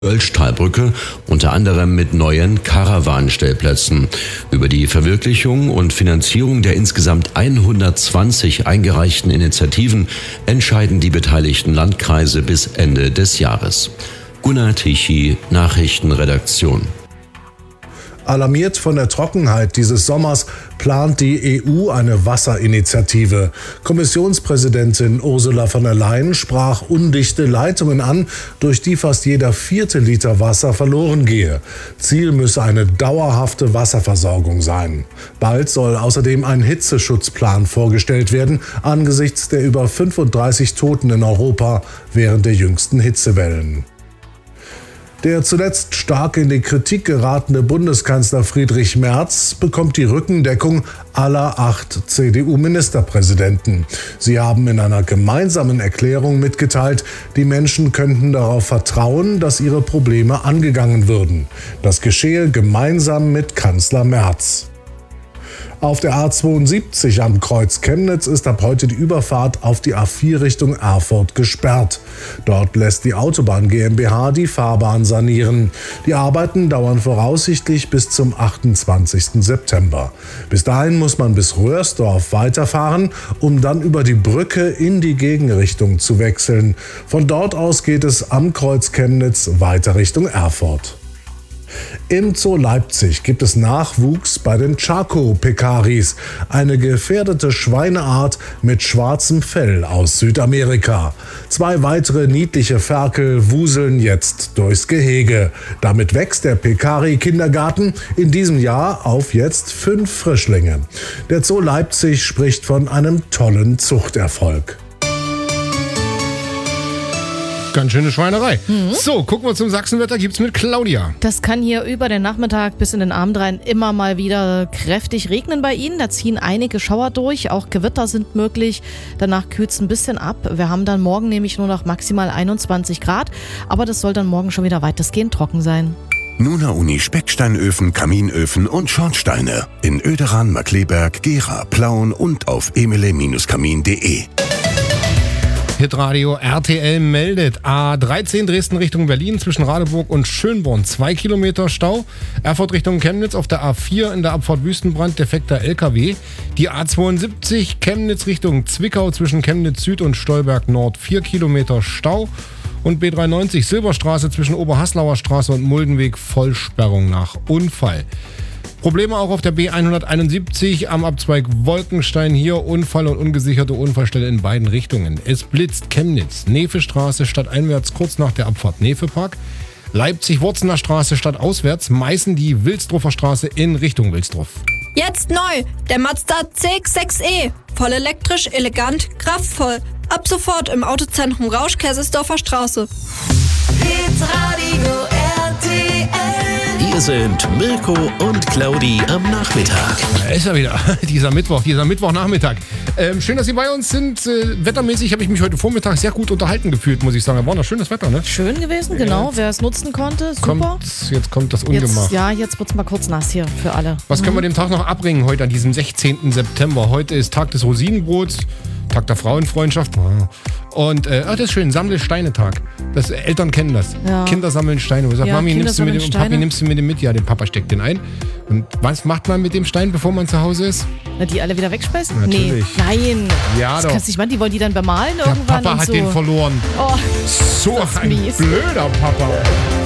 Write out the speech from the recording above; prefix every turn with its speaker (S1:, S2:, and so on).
S1: Göllstahlbrücke, unter anderem mit neuen Caravan-Stellplätzen. Über die Verwirklichung und Finanzierung der insgesamt 120 eingereichten Initiativen entscheiden die beteiligten Landkreise bis Ende des Jahres. Gunnar Tichy, Nachrichtenredaktion.
S2: Alarmiert von der Trockenheit dieses Sommers plant die EU eine Wasserinitiative. Kommissionspräsidentin Ursula von der Leyen sprach undichte Leitungen an, durch die fast jeder 4. Liter Wasser verloren gehe. Ziel müsse eine dauerhafte Wasserversorgung sein. Bald soll außerdem ein Hitzeschutzplan vorgestellt werden, angesichts der über 35 Toten in Europa während der jüngsten Hitzewellen. Der zuletzt stark in die Kritik geratene Bundeskanzler Friedrich Merz bekommt die Rückendeckung aller 8 CDU-Ministerpräsidenten. Sie haben in einer gemeinsamen Erklärung mitgeteilt, die Menschen könnten darauf vertrauen, dass ihre Probleme angegangen würden. Das geschehe gemeinsam mit Kanzler Merz. Auf der A72 am Kreuz Chemnitz ist ab heute die Überfahrt auf die A4 Richtung Erfurt gesperrt. Dort lässt die Autobahn GmbH die Fahrbahn sanieren. Die Arbeiten dauern voraussichtlich bis zum 28. September. Bis dahin muss man bis Röhrsdorf weiterfahren, um dann über die Brücke in die Gegenrichtung zu wechseln. Von dort aus geht es am Kreuz Chemnitz weiter Richtung Erfurt. Im Zoo Leipzig gibt es Nachwuchs bei den Chaco-Pekaris, eine gefährdete Schweineart mit schwarzem Fell aus Südamerika. 2 weitere niedliche Ferkel wuseln jetzt durchs Gehege. Damit wächst der Pekari-Kindergarten in diesem Jahr auf jetzt 5 Frischlinge. Der Zoo Leipzig spricht von einem tollen Zuchterfolg.
S3: Ganz schöne Schweinerei. So, gucken wir zum Sachsenwetter. Gibt's mit Claudia.
S4: Das kann hier über den Nachmittag bis in den Abend rein immer mal wieder kräftig regnen bei Ihnen. Da ziehen einige Schauer durch, auch Gewitter sind möglich. Danach kühlt's ein bisschen ab. Wir haben dann morgen nämlich nur noch maximal 21 Grad. Aber das soll dann morgen schon wieder weitestgehend trocken sein.
S5: Nuna Uni Specksteinöfen, Kaminöfen und Schornsteine. In Oederan, Markkleeberg, Gera, Plauen und auf emele-kamin.de.
S3: Hitradio RTL meldet A13 Dresden Richtung Berlin zwischen Radeburg und Schönborn 2 Kilometer Stau. Erfurt Richtung Chemnitz auf der A4 in der Abfahrt Wüstenbrand defekter LKW. Die A72 Chemnitz Richtung Zwickau zwischen Chemnitz Süd und Stolberg Nord 4 Kilometer Stau. Und B93 Silberstraße zwischen Oberhaslauer Straße und Muldenweg Vollsperrung nach Unfall. Probleme auch auf der B171 am Abzweig Wolkenstein. Hier Unfall und ungesicherte Unfallstelle in beiden Richtungen. Es blitzt Chemnitz, Nefestraße stadteinwärts kurz nach der Abfahrt Nefepark. Leipzig-Wurzener Straße stadtauswärts, Meißen die Wilsdruffer Straße in Richtung Wilsdruff.
S6: Jetzt neu, der Mazda CX-6e. Voll elektrisch, elegant, kraftvoll. Ab sofort im Autozentrum Rausch, Kaisersdorfer Straße.
S7: Hitradio RTL.
S8: Hier sind Mirko und Claudi am Nachmittag.
S3: Da ist er wieder, dieser Mittwochnachmittag. Schön, dass Sie bei uns sind. Wettermäßig habe ich mich heute Vormittag sehr gut unterhalten gefühlt, muss ich sagen. War noch schönes Wetter, ne?
S4: Schön gewesen, genau. Wer es nutzen konnte, super.
S3: Jetzt kommt das Ungemach.
S4: Jetzt wird's mal kurz nass hier für alle.
S3: Was können wir dem Tag noch abbringen heute an diesem 16. September? Heute ist Tag des Rosinenbrots, Tag der Frauenfreundschaft. Und das ist schön, Sammle-Steine-Tag. Eltern kennen das. Ja. Kinder sammeln Steine. Und sagt,
S4: ja,
S3: Mami,
S4: nimmst du mit dem
S3: und Papi, nimmst du mit dem mit? Ja, den Papa steckt den ein. Und was macht man mit dem Stein, bevor man zu Hause ist?
S4: Na, die alle wieder wegschmeißen?
S3: Natürlich.
S4: Nee, nein.
S3: Ja,
S4: das
S3: doch.
S4: kannst du nicht machen. Die wollen die dann bemalen irgendwann.
S3: Der Papa
S4: und
S3: hat
S4: so.
S3: den verloren.
S4: Oh,
S3: so ein
S4: mies.
S3: blöder Papa.